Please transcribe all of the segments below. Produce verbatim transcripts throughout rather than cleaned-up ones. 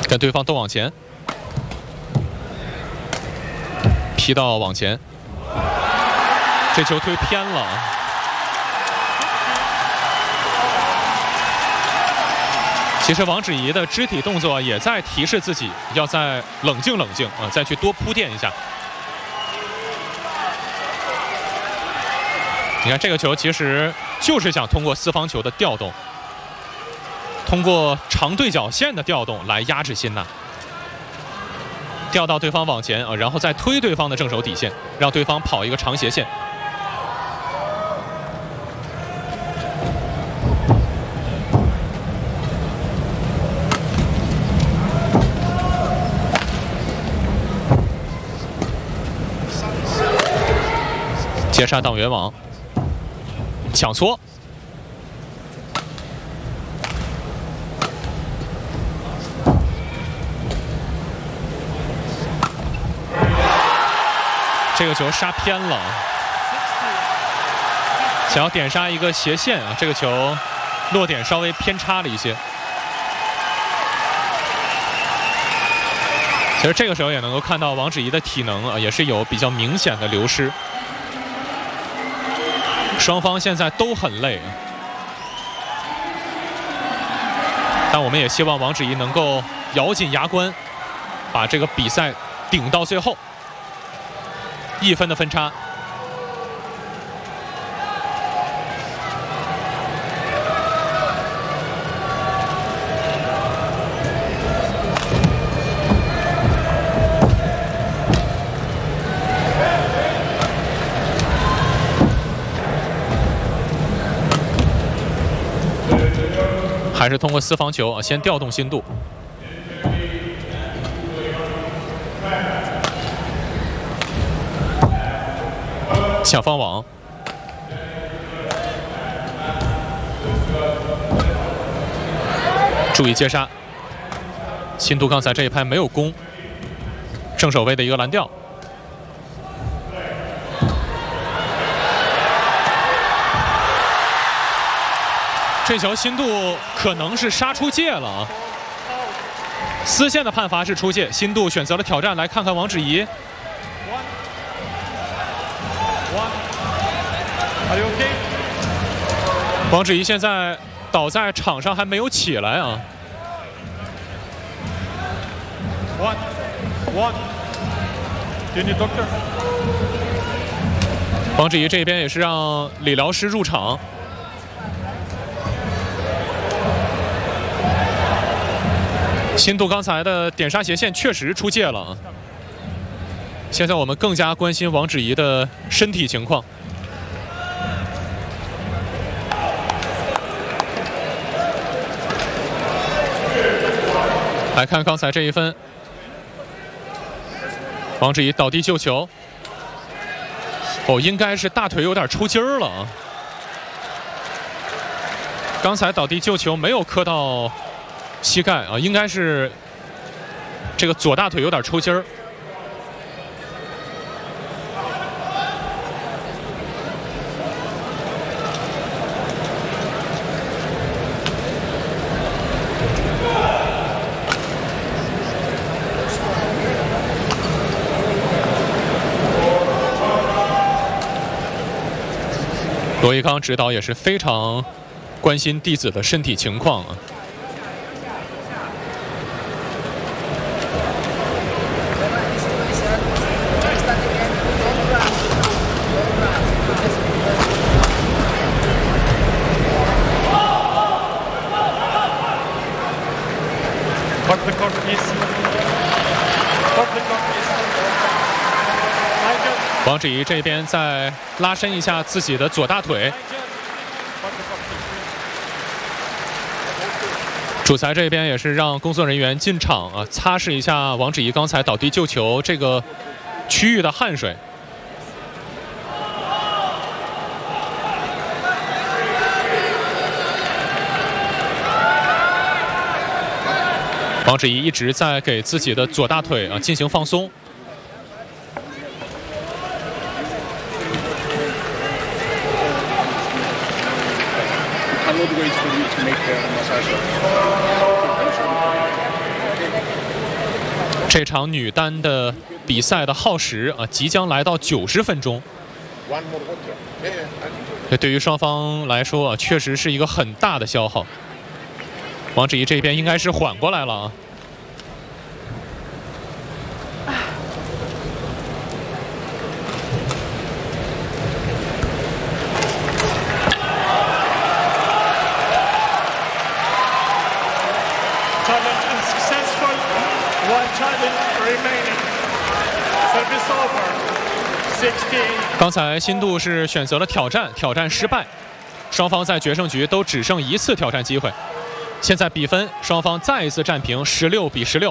跟对方都往前，劈到往前，这球推偏了。其实王芷怡的肢体动作也在提示自己要再冷静冷静啊，再去多铺垫一下。你看这个球其实就是想通过四方球的调动，通过长对角线的调动来压制辛娜，调到对方往前啊，然后再推对方的正手底线，让对方跑一个长斜线。接杀挡圆网，抢搓。这个球杀偏了，想要点杀一个斜线啊，这个球落点稍微偏差了一些。其实这个时候也能够看到王芷怡的体能啊，也是有比较明显的流失。双方现在都很累，但我们也希望王芷怡能够咬紧牙关，把这个比赛顶到最后。一分的分差。还是通过四方球啊，先调动心度。抢方网，注意接杀。心度刚才这一拍没有攻，正手位的一个蓝调。这球心度可能是杀出界了啊！丝线的判罚是出界，心度选择了挑战，来看看王芷怡。王芷怡现在倒在场上还没有起来啊。 One, one. Do you need doctor? 王芷怡这边也是让理疗师入场。心度刚才的点杀斜线确实出界了啊。现在我们更加关心王芷怡的身体情况。来看刚才这一分，王芷怡倒地救球，哦，应该是大腿有点抽筋儿了啊。刚才倒地救球没有磕到膝盖啊，应该是这个左大腿有点抽筋儿。罗一刚指导也是非常关心弟子的身体情况啊。王芷怡这边再拉伸一下自己的左大腿。主裁这边也是让工作人员进场啊，擦拭一下王芷怡刚才倒地救球这个区域的汗水。王芷怡一直在给自己的左大腿啊进行放松。 I will wait for you to make the massage. 这场女单的比赛的耗时啊，即将来到九十分钟。这对于双方来说啊，确实是一个很大的消耗。王芷怡这边应该是缓过来了啊。 刚才新度是选择了挑战，挑战失败，双方在决胜局都只剩一次挑战机会。现在比分，双方再一次战平，十六比十六。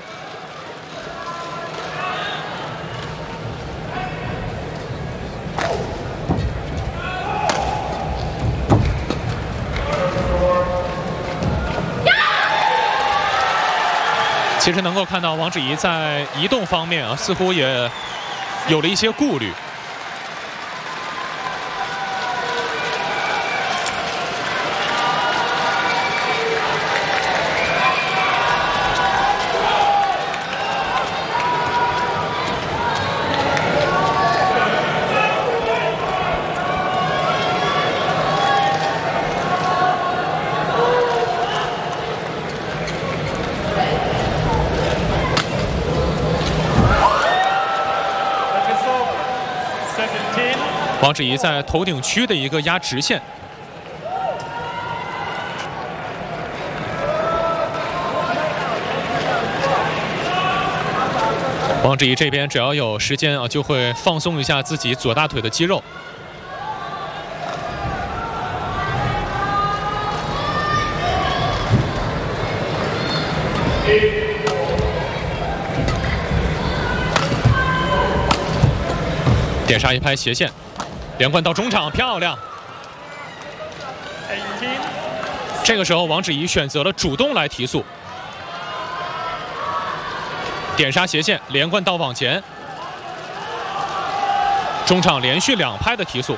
其实能够看到王芷怡在移动方面啊，似乎也有了一些顾虑。王芷怡在头顶区的一个压直线，王芷怡这边只要有时间啊，就会放松一下自己左大腿的肌肉。点杀一拍斜线，连贯到中场，漂亮。这个时候，王芷怡选择了主动来提速，点杀斜线，连贯到网前，中场连续两拍的提速。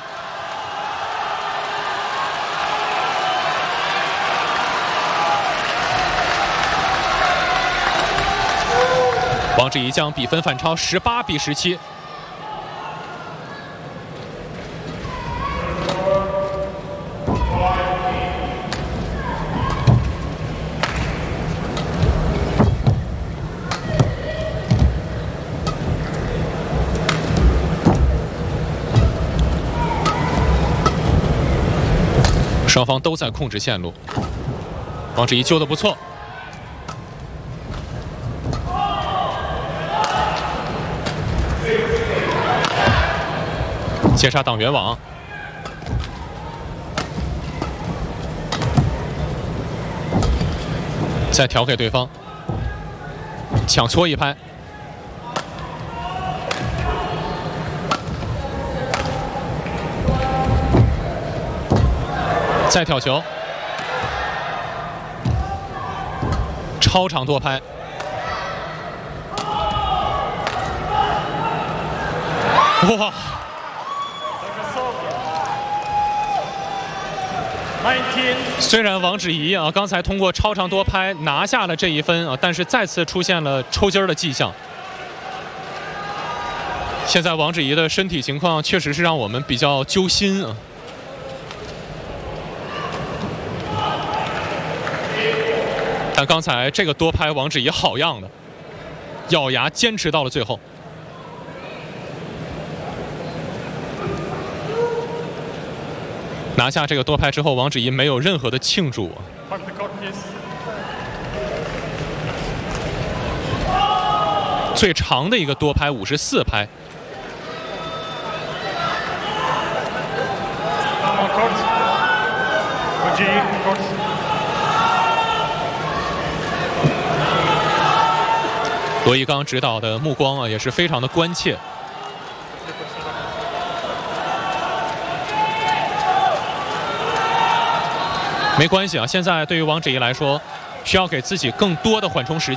王芷怡将比分反超十八比十七。 双方都在控制线路，王芷怡救得不错。接杀挡圆网，再调给对方，抢搓一拍。 再挑球，超长多拍，哇！虽然王芷怡啊刚才通过超长多拍拿下了这一分啊，但是再次出现了抽筋儿的迹象。现在王芷怡的身体情况确实是让我们比较揪心啊。 但刚才这个多拍，王芷怡好样的，咬牙坚持到了最后。拿下这个多拍之后，王芷怡没有任何的庆祝。最长的一个多拍五十四拍。罗一刚指导的目光啊，也是非常的关切。没关系啊，现在对于王芷怡来说，需要给自己更多的缓冲时间。